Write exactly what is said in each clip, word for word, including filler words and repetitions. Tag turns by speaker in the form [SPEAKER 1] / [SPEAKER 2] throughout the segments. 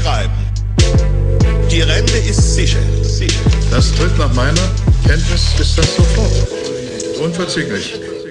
[SPEAKER 1] schreiben. Die Rente ist sicher. sicher.
[SPEAKER 2] Das tritt nach meiner Kenntnis ist das sofort. Unverzüglich.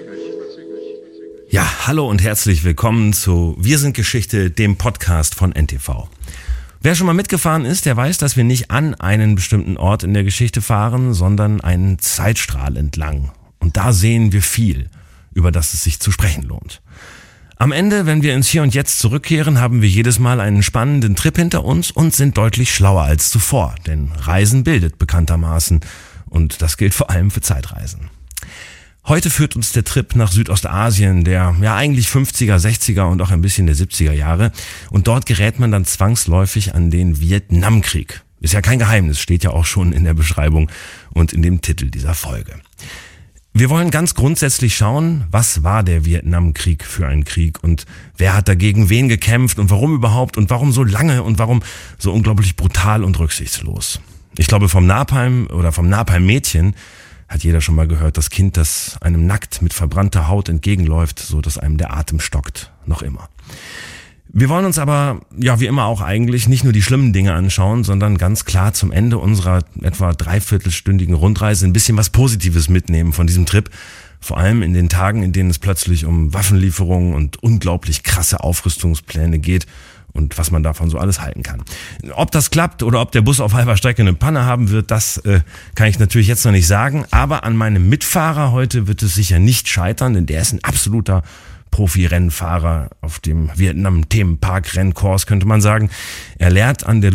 [SPEAKER 3] Ja, hallo und herzlich willkommen zu Wir sind Geschichte, dem Podcast von N T V. Wer schon mal mitgefahren ist, der weiß, dass wir nicht an einen bestimmten Ort in der Geschichte fahren, sondern einen Zeitstrahl entlang. Und da sehen wir viel, über das es sich zu sprechen lohnt. Am Ende, wenn wir ins Hier und Jetzt zurückkehren, haben wir jedes Mal einen spannenden Trip hinter uns und sind deutlich schlauer als zuvor. Denn Reisen bildet bekanntermaßen und das gilt vor allem für Zeitreisen. Heute führt uns der Trip nach Südostasien, der ja eigentlich fünfziger, sechziger und auch ein bisschen der siebziger Jahre. Und dort gerät man dann zwangsläufig an den Vietnamkrieg. Ist ja kein Geheimnis, steht ja auch schon in der Beschreibung und in dem Titel dieser Folge. Wir wollen ganz grundsätzlich schauen, was war der Vietnamkrieg für ein Krieg und wer hat dagegen wen gekämpft und warum überhaupt und warum so lange und warum so unglaublich brutal und rücksichtslos. Ich glaube, vom Napalm oder vom Napalm-Mädchen hat jeder schon mal gehört, das Kind, das einem nackt mit verbrannter Haut entgegenläuft, so dass einem der Atem stockt, noch immer. Wir wollen uns aber, ja wie immer auch eigentlich, nicht nur die schlimmen Dinge anschauen, sondern ganz klar zum Ende unserer etwa dreiviertelstündigen Rundreise ein bisschen was Positives mitnehmen von diesem Trip. Vor allem in den Tagen, in denen es plötzlich um Waffenlieferungen und unglaublich krasse Aufrüstungspläne geht und was man davon so alles halten kann. Ob das klappt oder ob der Bus auf halber Strecke eine Panne haben wird, das äh, kann ich natürlich jetzt noch nicht sagen. Aber an meinem Mitfahrer heute wird es sicher nicht scheitern, denn der ist ein absoluter Profi-Rennfahrer auf dem Vietnam-Themenpark-Rennkurs, könnte man sagen. Er lehrt an der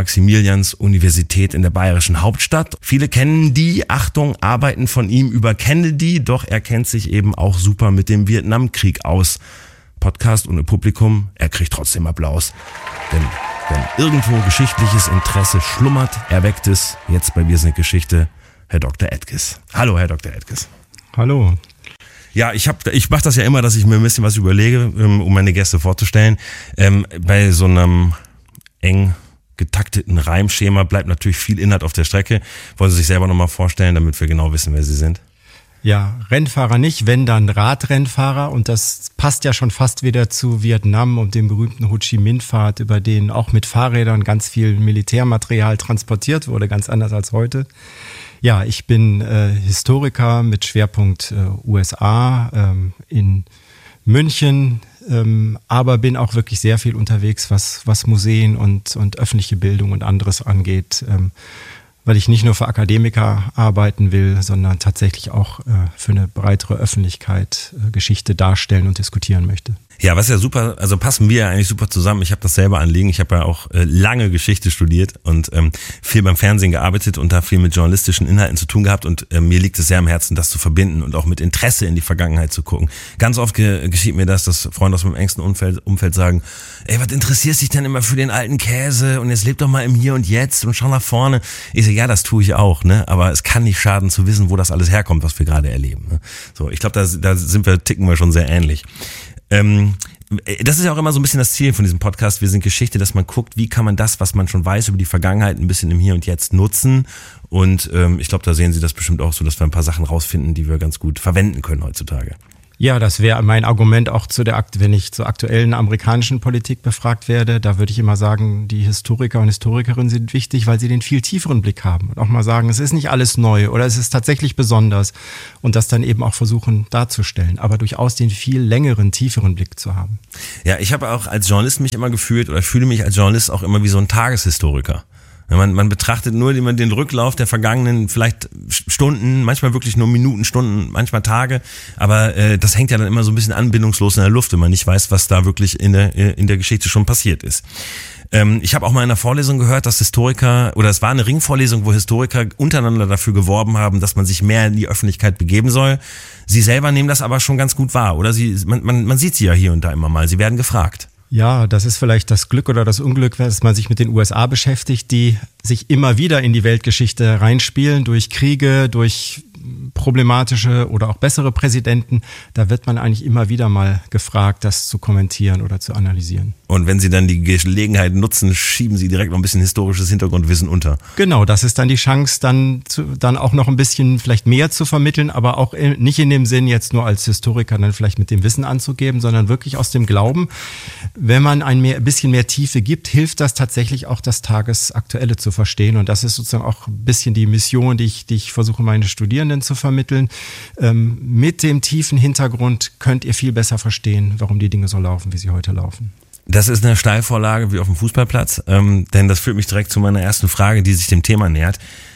[SPEAKER 3] Ludwig-Maximilians-Universität in der bayerischen Hauptstadt. Viele kennen die, Achtung, arbeiten von ihm über Kennedy, doch er kennt sich eben auch super mit dem Vietnamkrieg aus. Podcast ohne Publikum, er kriegt trotzdem Applaus. Denn wenn irgendwo geschichtliches Interesse schlummert, erweckt es jetzt bei Wir sind Geschichte Herr Doktor Edges. Hallo, Herr Doktor Edges.
[SPEAKER 4] Hallo.
[SPEAKER 3] Ja, ich hab, ich mache das ja immer, dass ich mir ein bisschen was überlege, um meine Gäste vorzustellen. Ähm, bei so einem eng getakteten Reimschema bleibt natürlich viel Inhalt auf der Strecke. Wollen Sie sich selber nochmal vorstellen, damit wir genau wissen, wer Sie sind?
[SPEAKER 4] Ja, Rennfahrer nicht, wenn dann Radrennfahrer, und das passt ja schon fast wieder zu Vietnam und dem berühmten Ho Chi Minh-Pfad, über den auch mit Fahrrädern ganz viel Militärmaterial transportiert wurde, ganz anders als heute. Ja, ich bin äh, Historiker mit Schwerpunkt äh, U S A ähm, in München, ähm, aber bin auch wirklich sehr viel unterwegs, was, was Museen und, und öffentliche Bildung und anderes angeht, ähm, weil ich nicht nur für Akademiker arbeiten will, sondern tatsächlich auch äh, für eine breitere Öffentlichkeit äh, Geschichte darstellen und diskutieren möchte.
[SPEAKER 3] Ja, was ja super, also passen wir ja eigentlich super zusammen. Ich habe das selber anliegen. Ich habe ja auch äh, lange Geschichte studiert und ähm, viel beim Fernsehen gearbeitet und da viel mit journalistischen Inhalten zu tun gehabt. Und äh, mir liegt es sehr am Herzen, das zu verbinden und auch mit Interesse in die Vergangenheit zu gucken. Ganz oft ge- geschieht mir das, dass Freunde aus meinem engsten Umfeld, Umfeld sagen, ey, was interessierst dich denn immer für den alten Käse und jetzt leb doch mal im Hier und Jetzt und schau nach vorne. Ich sage, ja, das tue ich auch, ne? Aber es kann nicht schaden zu wissen, wo das alles herkommt, was wir gerade erleben. Ne? So, ich glaube, da, da sind wir, ticken wir schon sehr ähnlich. Ähm, das ist ja auch immer so ein bisschen das Ziel von diesem Podcast. Wir sind Geschichte, dass man guckt, wie kann man das, was man schon weiß über die Vergangenheit, ein bisschen im Hier und Jetzt nutzen. Und ähm, ich glaube, da sehen Sie das bestimmt auch so, dass wir ein paar Sachen rausfinden, die wir ganz gut verwenden können heutzutage.
[SPEAKER 4] Ja, das wäre mein Argument auch zu der, wenn ich zur aktuellen amerikanischen Politik befragt werde. Da würde ich immer sagen, die Historiker und Historikerinnen sind wichtig, weil sie den viel tieferen Blick haben und auch mal sagen, es ist nicht alles neu oder es ist tatsächlich besonders und das dann eben auch versuchen darzustellen, aber durchaus den viel längeren, tieferen Blick zu haben.
[SPEAKER 3] Ja, ich habe auch als Journalist mich immer gefühlt oder fühle mich als Journalist auch immer wie so ein Tageshistoriker. Man, man betrachtet nur den Rücklauf der vergangenen vielleicht Stunden, manchmal wirklich nur Minuten, Stunden, manchmal Tage, aber äh, das hängt ja dann immer so ein bisschen anbindungslos in der Luft, wenn man nicht weiß, was da wirklich in der, in der Geschichte schon passiert ist. Ähm, ich habe auch mal in einer Vorlesung gehört, dass Historiker, oder es war eine Ringvorlesung, wo Historiker untereinander dafür geworben haben, dass man sich mehr in die Öffentlichkeit begeben soll. Sie selber nehmen das aber schon ganz gut wahr, oder? Sie, man, man, man sieht sie ja hier und da immer mal, sie werden gefragt.
[SPEAKER 4] Ja, das ist vielleicht das Glück oder das Unglück, dass man sich mit den U S A beschäftigt, die sich immer wieder in die Weltgeschichte reinspielen, durch Kriege, durch problematische oder auch bessere Präsidenten, da wird man eigentlich immer wieder mal gefragt, das zu kommentieren oder zu analysieren.
[SPEAKER 3] Und wenn Sie dann die Gelegenheit nutzen, schieben Sie direkt noch ein bisschen historisches Hintergrundwissen unter.
[SPEAKER 4] Genau, das ist dann die Chance, dann, zu, dann auch noch ein bisschen vielleicht mehr zu vermitteln, aber auch in, nicht in dem Sinn, jetzt nur als Historiker dann vielleicht mit dem Wissen anzugeben, sondern wirklich aus dem Glauben, wenn man ein mehr, bisschen mehr Tiefe gibt, hilft das tatsächlich auch, das Tagesaktuelle zu verstehen. Und das ist sozusagen auch ein bisschen die Mission, die ich, die ich versuche, meine Studierenden zu vermitteln. Ähm, mit dem tiefen Hintergrund könnt ihr viel besser verstehen, warum die Dinge so laufen, wie sie heute laufen.
[SPEAKER 3] Das ist eine Steilvorlage wie auf dem Fußballplatz, ähm, denn das führt mich direkt zu meiner ersten Frage, die sich dem Thema nähert.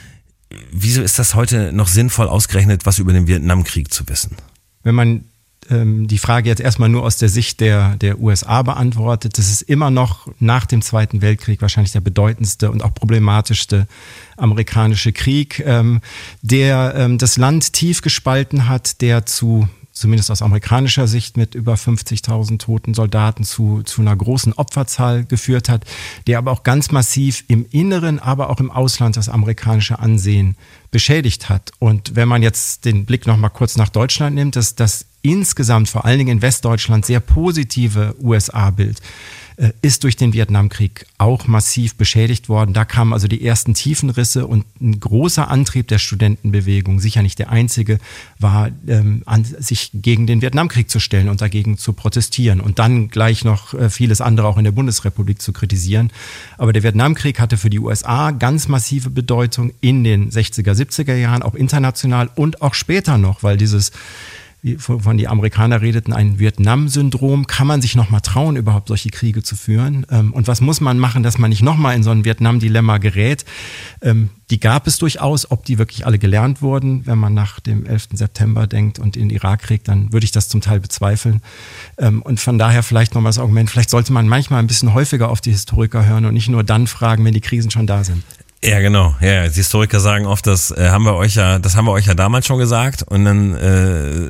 [SPEAKER 3] Wieso ist das heute noch sinnvoll, ausgerechnet was über den Vietnamkrieg zu wissen?
[SPEAKER 4] Wenn man ähm, die Frage jetzt erstmal nur aus der Sicht der, der U S A beantwortet, das ist immer noch nach dem Zweiten Weltkrieg wahrscheinlich der bedeutendste und auch problematischste amerikanische Krieg, ähm, der ähm, das Land tief gespalten hat, der zu zumindest aus amerikanischer Sicht mit über fünfzigtausend toten Soldaten zu, zu einer großen Opferzahl geführt hat, der aber auch ganz massiv im Inneren, aber auch im Ausland das amerikanische Ansehen beschädigt hat. Und wenn man jetzt den Blick noch mal kurz nach Deutschland nimmt, dass das insgesamt, vor allen Dingen in Westdeutschland, sehr positive U S A-Bild ist durch den Vietnamkrieg auch massiv beschädigt worden. Da kamen also die ersten Tiefenrisse und ein großer Antrieb der Studentenbewegung, sicher nicht der einzige, war, ähm, an, sich gegen den Vietnamkrieg zu stellen und dagegen zu protestieren und dann gleich noch äh, vieles andere auch in der Bundesrepublik zu kritisieren. Aber der Vietnamkrieg hatte für die U S A ganz massive Bedeutung in den sechziger, siebziger Jahren, auch international und auch später noch, weil dieses, von die Amerikaner redeten, ein Vietnam-Syndrom. Kann man sich noch mal trauen, überhaupt solche Kriege zu führen? Und was muss man machen, dass man nicht noch mal in so ein Vietnam-Dilemma gerät? Die gab es durchaus. Ob die wirklich alle gelernt wurden, wenn man nach dem elften September denkt und in den Irakkrieg, dann würde ich das zum Teil bezweifeln. Und von daher vielleicht noch mal das Argument, vielleicht sollte man manchmal ein bisschen häufiger auf die Historiker hören und nicht nur dann fragen, wenn die Krisen schon da sind.
[SPEAKER 3] Ja, genau. Ja, die Historiker sagen oft, das äh, haben wir euch ja, das haben wir euch ja damals schon gesagt und dann, äh,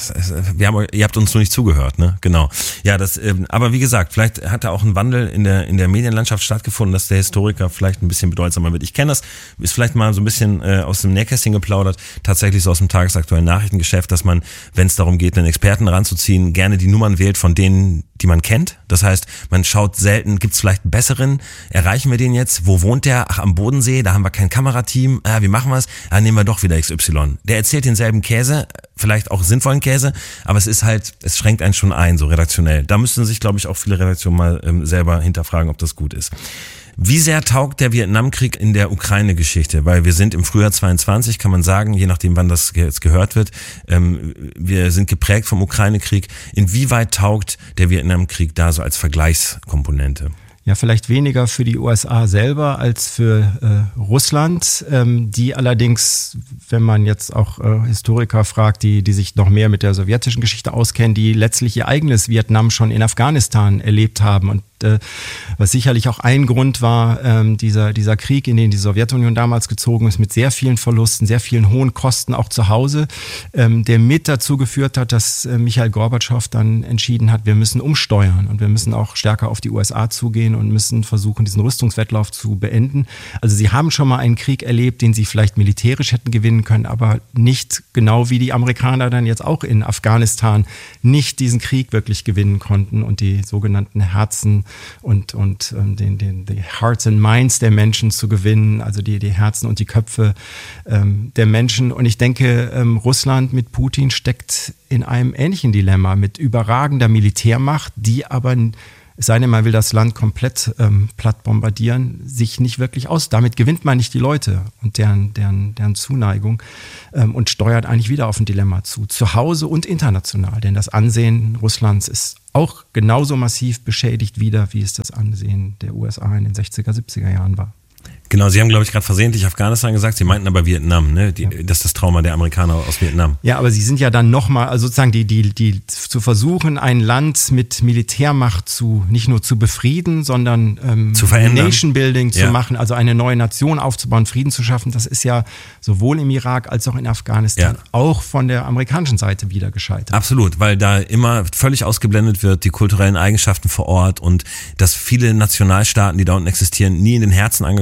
[SPEAKER 3] wir haben, ihr habt uns nur nicht zugehört, ne? Genau. Ja, das. Äh, aber wie gesagt, vielleicht hat da auch ein Wandel in der in der Medienlandschaft stattgefunden, dass der Historiker vielleicht ein bisschen bedeutsamer wird. Ich kenne das, ist vielleicht mal so ein bisschen äh, aus dem Nähkästchen geplaudert, tatsächlich so aus dem tagesaktuellen Nachrichtengeschäft, dass man, wenn es darum geht, einen Experten ranzuziehen, gerne die Nummern wählt von denen, die man kennt. Das heißt, man schaut selten, gibt es vielleicht einen besseren? Erreichen wir den jetzt? Wo wohnt der? Ach, am Bodensee, da haben wir kein Kamerateam. Ah, wie machen wir es? Ah, nehmen wir doch wieder X Y. Der erzählt denselben Käse, vielleicht auch sinnvollen Käse, aber es ist halt, es schränkt einen schon ein, so redaktionell. Da müssten sich, glaube ich, auch viele Redaktionen mal ähm, selber hinterfragen, ob das gut ist. Wie sehr taugt der Vietnamkrieg in der Ukraine-Geschichte? Weil wir sind im Frühjahr zweiundzwanzig, kann man sagen, je nachdem, wann das jetzt gehört wird. Ähm, wir sind geprägt vom Ukraine-Krieg. Inwieweit taugt der Vietnamkrieg da so als Vergleichskomponente?
[SPEAKER 4] Ja, vielleicht weniger für die U S A selber als für äh, Russland, ähm, die allerdings, wenn man jetzt auch äh, Historiker fragt, die, die sich noch mehr mit der sowjetischen Geschichte auskennen, die letztlich ihr eigenes Vietnam schon in Afghanistan erlebt haben und äh, was sicherlich auch ein Grund war, ähm, dieser, dieser Krieg, in den die Sowjetunion damals gezogen ist, mit sehr vielen Verlusten, sehr vielen hohen Kosten auch zu Hause, ähm, der mit dazu geführt hat, dass äh, Michail Gorbatschow dann entschieden hat, wir müssen umsteuern und wir müssen auch stärker auf die U S A zugehen und müssen versuchen, diesen Rüstungswettlauf zu beenden. Also sie haben schon mal einen Krieg erlebt, den sie vielleicht militärisch hätten gewinnen können, aber nicht genau wie die Amerikaner dann jetzt auch in Afghanistan nicht diesen Krieg wirklich gewinnen konnten und die sogenannten Herzen und, und ähm, den, den, die Hearts and Minds der Menschen zu gewinnen, also die, die Herzen und die Köpfe ähm, der Menschen. Und ich denke, ähm, Russland mit Putin steckt in einem ähnlichen Dilemma mit überragender Militärmacht, die aber, es sei denn, man will das Land komplett ähm, platt bombardieren, sich nicht wirklich aus. Damit gewinnt man nicht die Leute und deren, deren, deren Zuneigung ähm, und steuert eigentlich wieder auf ein Dilemma zu, zu Hause und international. Denn das Ansehen Russlands ist auch genauso massiv beschädigt wieder, wie es das Ansehen der U S A in den sechziger, siebziger Jahren war.
[SPEAKER 3] Genau, Sie haben, glaube ich, gerade versehentlich Afghanistan gesagt, Sie meinten aber Vietnam, ne? Die, das ist das Trauma der Amerikaner aus Vietnam.
[SPEAKER 4] Ja, aber Sie sind ja dann nochmal, also sozusagen die, die, die zu versuchen, ein Land mit Militärmacht zu, nicht nur zu befrieden, sondern ähm,
[SPEAKER 3] zu verändern.
[SPEAKER 4] Nation Building zu
[SPEAKER 3] ja.
[SPEAKER 4] machen, also eine neue Nation aufzubauen, Frieden zu schaffen, das ist ja sowohl im Irak als auch in Afghanistan
[SPEAKER 3] ja.
[SPEAKER 4] auch von der amerikanischen Seite wieder gescheitert.
[SPEAKER 3] Absolut, weil da immer völlig ausgeblendet wird, die kulturellen Eigenschaften vor Ort und dass viele Nationalstaaten, die da unten existieren, nie in den Herzen angekommen sind.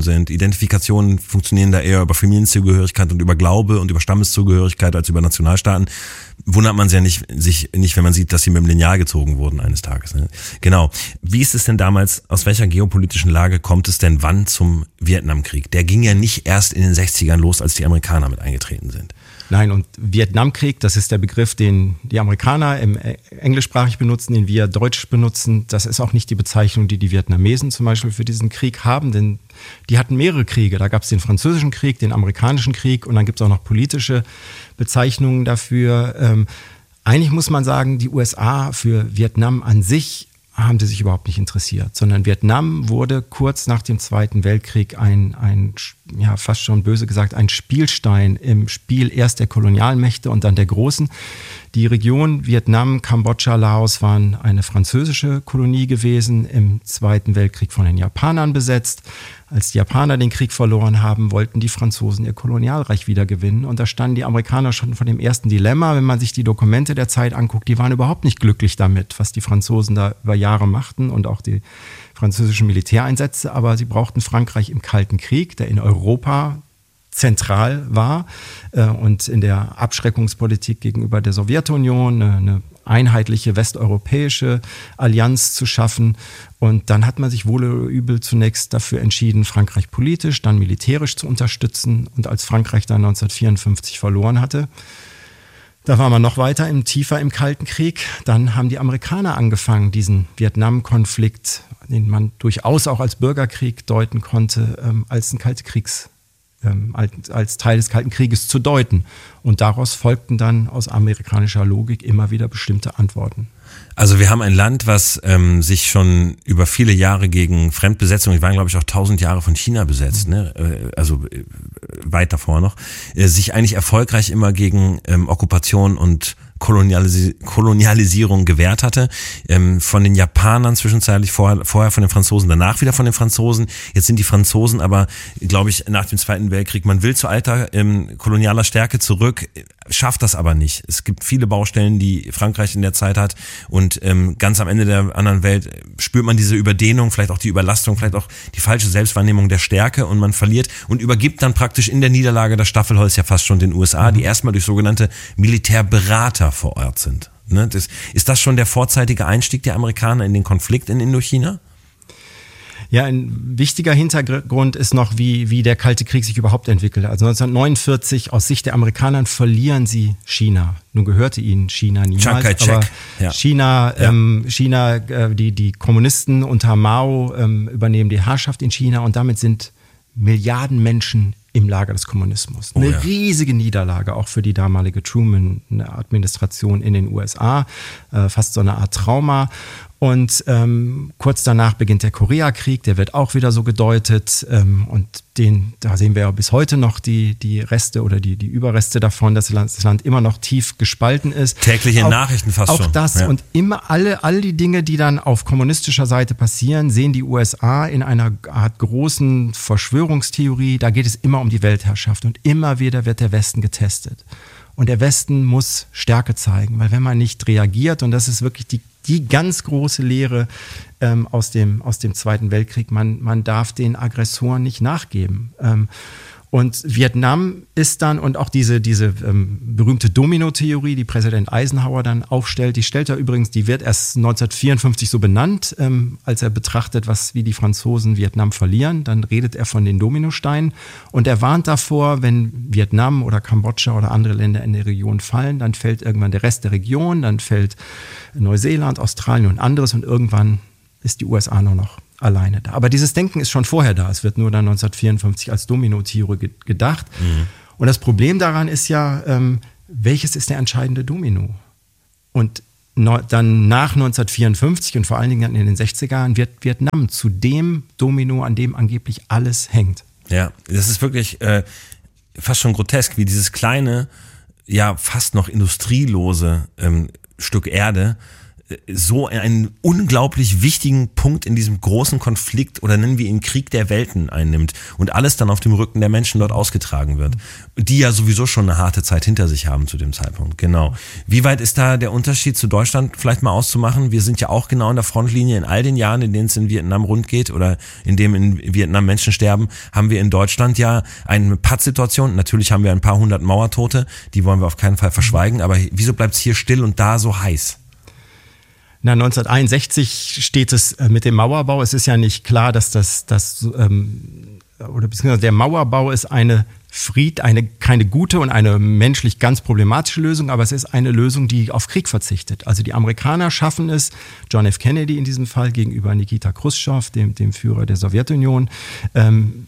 [SPEAKER 3] sind. Identifikationen funktionieren da eher über Familienzugehörigkeit und über Glaube und über Stammeszugehörigkeit als über Nationalstaaten. Wundert man sich ja nicht, sich nicht, wenn man sieht, dass sie mit dem Lineal gezogen wurden eines Tages. Ne? Genau. Wie ist es denn damals, aus welcher geopolitischen Lage kommt es denn wann zum Vietnamkrieg? Der ging ja nicht erst in den sechzigern los, als die Amerikaner mit eingetreten sind.
[SPEAKER 4] Nein, und Vietnamkrieg, das ist der Begriff, den die Amerikaner im englischsprachig benutzen, den wir deutsch benutzen. Das ist auch nicht die Bezeichnung, die die Vietnamesen zum Beispiel für diesen Krieg haben, denn die hatten mehrere Kriege. Da gab es den französischen Krieg, den amerikanischen Krieg und dann gibt es auch noch politische Bezeichnungen dafür. Ähm, eigentlich muss man sagen, die U S A für Vietnam an sich haben sie sich überhaupt nicht interessiert, sondern Vietnam wurde kurz nach dem Zweiten Weltkrieg ein, ein, ja fast schon böse gesagt, ein Spielstein im Spiel erst der Kolonialmächte und dann der Großen. Die Region Vietnam, Kambodscha, Laos waren eine französische Kolonie gewesen, im Zweiten Weltkrieg von den Japanern besetzt. Als die Japaner den Krieg verloren haben, wollten die Franzosen ihr Kolonialreich wiedergewinnen. Und da standen die Amerikaner schon vor dem ersten Dilemma. Wenn man sich die Dokumente der Zeit anguckt, die waren überhaupt nicht glücklich damit, was die Franzosen da über Jahre machten und auch die französischen Militäreinsätze. Aber sie brauchten Frankreich im Kalten Krieg, der in Europa zentral war äh, und in der Abschreckungspolitik gegenüber der Sowjetunion eine, eine einheitliche westeuropäische Allianz zu schaffen. Und dann hat man sich wohl oder übel zunächst dafür entschieden, Frankreich politisch, dann militärisch zu unterstützen. Und als Frankreich dann neunzehnhundertvierundfünfzig verloren hatte, da war man noch weiter im, tiefer im Kalten Krieg. Dann haben die Amerikaner angefangen, diesen Vietnam-Konflikt, den man durchaus auch als Bürgerkrieg deuten konnte, ähm, als ein Kalte Kriegs Als, als Teil des Kalten Krieges zu deuten. Und daraus folgten dann aus amerikanischer Logik immer wieder bestimmte Antworten.
[SPEAKER 3] Also wir haben ein Land, was ähm, sich schon über viele Jahre gegen Fremdbesetzung, die waren glaube ich auch tausend Jahre von China besetzt, ne? äh, also äh, weit davor noch, äh, sich eigentlich erfolgreich immer gegen ähm, Okkupation und Kolonialis- Kolonialisierung gewährt hatte. Ähm, von den Japanern zwischenzeitlich, vorher, vorher von den Franzosen, danach wieder von den Franzosen. Jetzt sind die Franzosen aber, glaube ich, nach dem Zweiten Weltkrieg, man will zu alter ähm, kolonialer Stärke zurück, schafft das aber nicht. Es gibt viele Baustellen, die Frankreich in der Zeit hat und ähm, ganz am Ende der anderen Welt spürt man diese Überdehnung, vielleicht auch die Überlastung, vielleicht auch die falsche Selbstwahrnehmung der Stärke und man verliert und übergibt dann praktisch in der Niederlage das Staffelholz ja fast schon den U S A, die erstmal durch sogenannte Militärberater vor Ort sind. Ne? Das, ist das schon der vorzeitige Einstieg der Amerikaner in den Konflikt in Indochina?
[SPEAKER 4] Ja, ein wichtiger Hintergrund ist noch, wie, wie der Kalte Krieg sich überhaupt entwickelte. Also neunzehnhundertneunundvierzig, aus Sicht der Amerikaner, verlieren sie China. Nun gehörte ihnen China niemals, aber ja. China, ja. Ähm, China, äh, die, die Kommunisten unter Mao ähm, übernehmen die Herrschaft in China und damit sind Milliarden Menschen im Lager des Kommunismus. Eine oh ja. riesige Niederlage, auch für die damalige Truman-Administration in den U S A, äh, fast so eine Art Trauma. Und ähm, kurz danach beginnt der Koreakrieg, der wird auch wieder so gedeutet. Ähm, und den, da sehen wir ja bis heute noch die, die Reste oder die, die Überreste davon, dass das Land immer noch tief gespalten ist.
[SPEAKER 3] Tägliche
[SPEAKER 4] auch,
[SPEAKER 3] Nachrichten fast
[SPEAKER 4] auch
[SPEAKER 3] schon.
[SPEAKER 4] Auch das ja. und immer alle, all die Dinge, die dann auf kommunistischer Seite passieren, sehen die U S A in einer Art großen Verschwörungstheorie. Da geht es immer um die Weltherrschaft und immer wieder wird der Westen getestet. Und der Westen muss Stärke zeigen, weil wenn man nicht reagiert, und das ist wirklich die Die ganz große Lehre ähm, aus, dem, aus dem Zweiten Weltkrieg, man, man darf den Aggressoren nicht nachgeben. Ähm, und Vietnam ist dann, und auch diese, diese ähm, berühmte Domino-Theorie, die Präsident Eisenhower dann aufstellt, die stellt er übrigens, die wird erst neunzehnhundertvierundfünfzig so benannt, ähm, als er betrachtet, was, wie die Franzosen Vietnam verlieren. Dann redet er von den Dominosteinen und er warnt davor, wenn Vietnam oder Kambodscha oder andere Länder in der Region fallen, dann fällt irgendwann der Rest der Region, dann fällt Neuseeland, Australien und anderes und irgendwann ist die U S A nur noch alleine da. Aber dieses Denken ist schon vorher da. Es wird nur dann neunzehnhundertvierundfünfzig als Domino-Theorie gedacht. Mhm. Und das Problem daran ist ja, ähm, welches ist der entscheidende Domino? Und no, dann nach neunzehnhundertvierundfünfzig und vor allen Dingen dann in den sechziger Jahren wird Vietnam zu dem Domino, an dem angeblich alles hängt.
[SPEAKER 3] Ja, das ist wirklich äh, fast schon grotesk, wie dieses kleine, ja fast noch industrielose ähm, Stück Erde so einen unglaublich wichtigen Punkt in diesem großen Konflikt oder nennen wir ihn Krieg der Welten einnimmt und alles dann auf dem Rücken der Menschen dort ausgetragen wird, die ja sowieso schon eine harte Zeit hinter sich haben zu dem Zeitpunkt. Genau. Wie weit ist da der Unterschied zu Deutschland vielleicht mal auszumachen? Wir sind ja auch genau in der Frontlinie in all den Jahren, in denen es in Vietnam rund geht oder in dem in Vietnam Menschen sterben, haben wir in Deutschland ja eine Pattsituation. Natürlich haben wir ein paar hundert Mauertote, die wollen wir auf keinen Fall verschweigen, aber wieso bleibt es hier still und da so heiß?
[SPEAKER 4] Na, neunzehnhunderteinundsechzig steht es mit dem Mauerbau. Es ist ja nicht klar, dass das, das ähm, oder beziehungsweise der Mauerbau ist eine Fried, eine keine gute und eine menschlich ganz problematische Lösung, aber es ist eine Lösung, die auf Krieg verzichtet. Also die Amerikaner schaffen es, John F. Kennedy in diesem Fall gegenüber Nikita Chruschtschow, dem, dem Führer der Sowjetunion, ähm,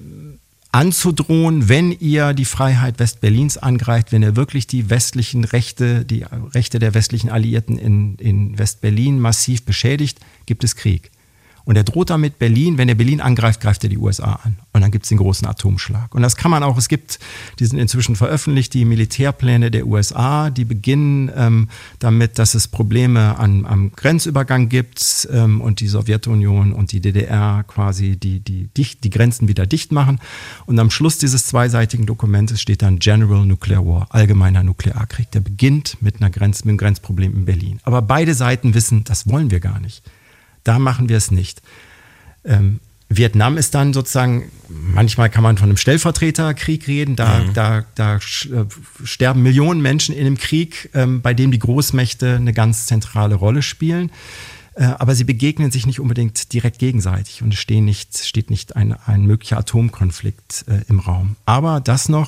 [SPEAKER 4] anzudrohen, wenn ihr die Freiheit Westberlins angreift, wenn ihr wirklich die westlichen Rechte, die Rechte der westlichen Alliierten in, in Westberlin massiv beschädigt, gibt es Krieg. Und er droht damit Berlin, wenn er Berlin angreift, greift er die U S A an. Und dann gibt es den großen Atomschlag. Und das kann man auch, es gibt, die sind inzwischen veröffentlicht, die Militärpläne der U S A, die beginnen ähm, damit, dass es Probleme an, am Grenzübergang gibt ähm, und die Sowjetunion und die D D R quasi die, die, dicht, die Grenzen wieder dicht machen. Und am Schluss dieses zweiseitigen Dokumentes steht dann General Nuclear War, allgemeiner Nuklearkrieg. Der beginnt mit, einer Grenz, mit einem Grenzproblem in Berlin. Aber beide Seiten wissen, das wollen wir gar nicht. Da machen wir es nicht. Ähm, Vietnam ist dann sozusagen, manchmal kann man von einem Stellvertreterkrieg reden, da, mhm. da, da sterben Millionen Menschen in einem Krieg, ähm, bei dem die Großmächte eine ganz zentrale Rolle spielen. Äh, aber sie begegnen sich nicht unbedingt direkt gegenseitig und es stehen nicht, steht nicht ein, ein möglicher Atomkonflikt äh, im Raum. Aber das noch,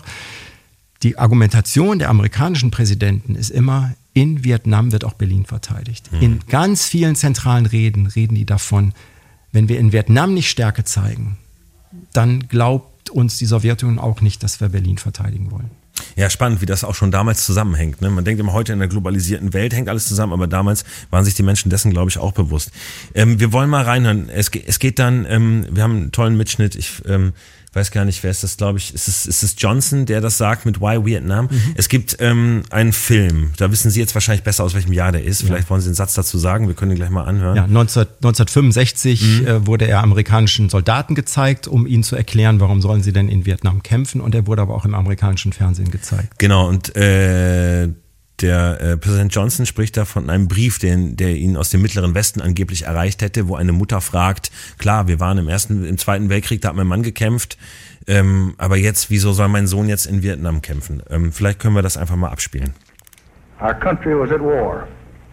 [SPEAKER 4] die Argumentation der amerikanischen Präsidenten ist immer, in Vietnam wird auch Berlin verteidigt. Mhm. In ganz vielen zentralen Reden reden die davon, wenn wir in Vietnam nicht Stärke zeigen, dann glaubt uns die Sowjetunion auch nicht, dass wir Berlin verteidigen wollen.
[SPEAKER 3] Ja, spannend, wie das auch schon damals zusammenhängt. Ne? Man denkt immer, heute in der globalisierten Welt hängt alles zusammen, aber damals waren sich die Menschen dessen, glaube ich, auch bewusst. Ähm, wir wollen mal reinhören. Es, es geht dann, ähm, wir haben einen tollen Mitschnitt, ich ähm, weiß gar nicht, wer ist das, glaube ich, ist es, ist es Johnson, der das sagt mit Why Vietnam? Mhm. Es gibt ähm, einen Film, da wissen Sie jetzt wahrscheinlich besser, aus welchem Jahr der ist. Vielleicht ja. wollen Sie einen Satz dazu sagen, wir können ihn gleich mal anhören.
[SPEAKER 4] Ja, neunzehnhundertfünfundsechzig mhm. äh, wurde er amerikanischen Soldaten gezeigt, um ihnen zu erklären, warum sollen sie denn in Vietnam kämpfen, und er wurde aber auch im amerikanischen Fernsehen gezeigt.
[SPEAKER 3] Genau, und äh, der äh, Präsident Johnson spricht da von einem Brief, den, der ihn aus dem Mittleren Westen angeblich erreicht hätte, wo eine Mutter fragt, klar, wir waren im ersten, im Zweiten Weltkrieg, da hat mein Mann gekämpft, ähm, aber jetzt, wieso soll mein Sohn jetzt in Vietnam kämpfen? Ähm, vielleicht können wir das einfach mal abspielen.
[SPEAKER 5] Our country was at war,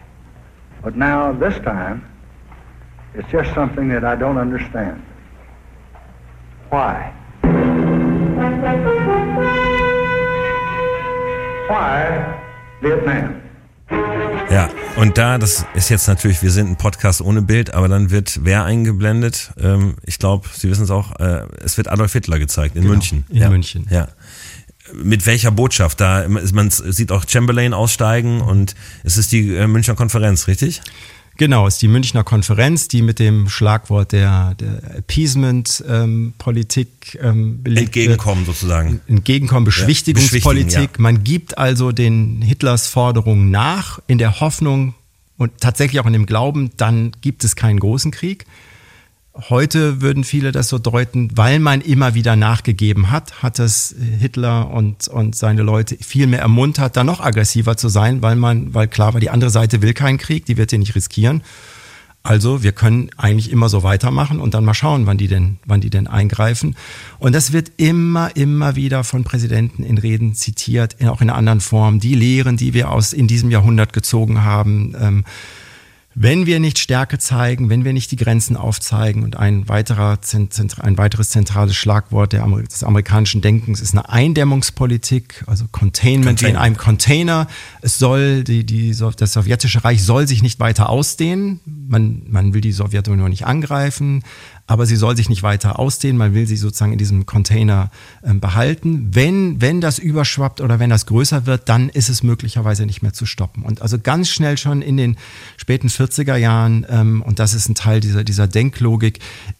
[SPEAKER 5] but now this time, it's just something that I don't understand. Why? Why Vietnam?
[SPEAKER 3] Ja, und da, das ist jetzt natürlich, wir sind ein Podcast ohne Bild, aber dann wird wer eingeblendet? Ähm, ich glaube, Sie wissen es auch, äh, es wird Adolf Hitler gezeigt in
[SPEAKER 4] genau,
[SPEAKER 3] München.
[SPEAKER 4] In
[SPEAKER 3] ja.
[SPEAKER 4] München.
[SPEAKER 3] Ja. Mit welcher Botschaft? Da man sieht auch Chamberlain aussteigen und es ist die äh, Münchner Konferenz, richtig?
[SPEAKER 4] Genau, es ist die Münchner Konferenz, die mit dem Schlagwort der, der Appeasement-Politik ähm, belegt
[SPEAKER 3] Entgegenkommen wird. sozusagen.
[SPEAKER 4] Entgegenkommen, Beschwichtigungspolitik.
[SPEAKER 3] Ja, ja.
[SPEAKER 4] Man gibt also den Hitlers Forderungen nach, in der Hoffnung und tatsächlich auch in dem Glauben, dann gibt es keinen großen Krieg. Heute würden viele das so deuten, weil man immer wieder nachgegeben hat, hat es Hitler und, und seine Leute viel mehr ermuntert, da noch aggressiver zu sein, weil man, weil klar war, die andere Seite will keinen Krieg, die wird den nicht riskieren. Also wir können eigentlich immer so weitermachen und dann mal schauen, wann die denn, wann die denn eingreifen. Und das wird immer, immer wieder von Präsidenten in Reden zitiert, auch in einer anderen Form. Die Lehren, die wir aus in diesem Jahrhundert gezogen haben, ähm, wenn wir nicht Stärke zeigen, wenn wir nicht die Grenzen aufzeigen, und ein weiterer, ein weiteres zentrales Schlagwort der, des amerikanischen Denkens ist eine Eindämmungspolitik, also Containment, Containment. Wie in einem Container. Es soll, die, die, das sowjetische Reich soll sich nicht weiter ausdehnen. Man, man will die Sowjetunion nicht angreifen, aber sie soll sich nicht weiter ausdehnen. Man will sie sozusagen in diesem Container äh, behalten. Wenn, wenn das überschwappt oder wenn das größer wird, dann ist es möglicherweise nicht mehr zu stoppen. Und also ganz schnell schon in den späten vierziger Jahren, ähm, und das ist ein Teil dieser, dieser Denklogik,